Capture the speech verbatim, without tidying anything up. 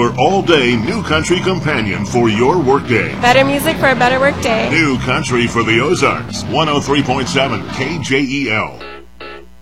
your all-day New Country companion for your workday. Better music for a better workday. New Country for the Ozarks, one oh three point seven K J E L.